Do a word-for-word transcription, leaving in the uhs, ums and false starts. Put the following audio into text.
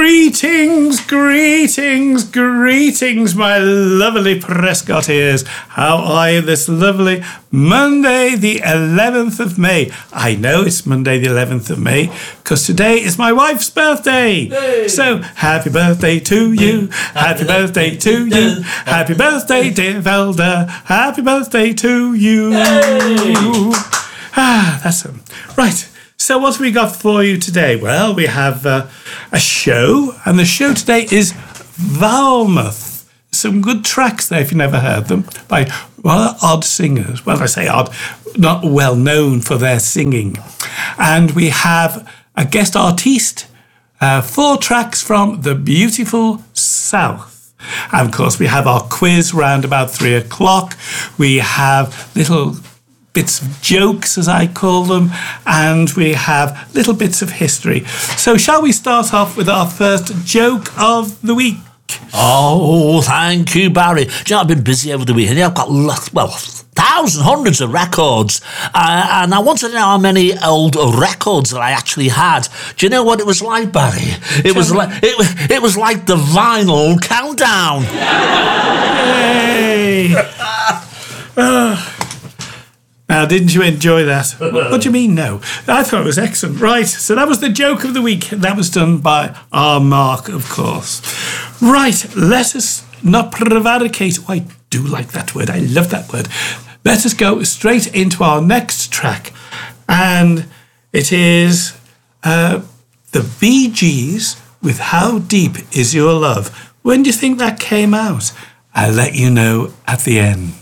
Greetings, greetings, greetings, my lovely Prescottiers. How are you this lovely Monday, the eleventh of May? I know it's Monday, the eleventh of May, because today is my wife's birthday. Hey. So, happy birthday to you, happy birthday to you, happy birthday, dear Velda, happy birthday to you. Hey. Ah, that's it. Right. So what have we got for you today? Well, we have uh, a show, and the show today is Valmouth. Some good tracks there, if you've never heard them, by rather odd singers. Well, I say odd, not well known for their singing. And we have a guest artiste, uh, four tracks from the beautiful South. And of course, we have our quiz round about three o'clock. We have little bits of jokes, as I call them, and we have little bits of history. So shall we start off with our first joke of the week? Oh, thank you, Barry. Do you know, I've been busy over the weekend. I've got, lots, well, thousands, hundreds of records. Uh, and I wanted to know how many old records that I actually had. Do you know what it was like, Barry? It Tell was me. like it, it was like the vinyl countdown. Yay! uh, now, didn't you enjoy that? What do you mean, no? I thought it was excellent. Right, so that was the joke of the week. That was done by our Mark, of course. Right, let us not prevaricate. Oh, I do like that word. I love that word. Let us go straight into our next track. And it is uh, the Bee Gees with How Deep Is Your Love. When do you think that came out? I'll let you know at the end.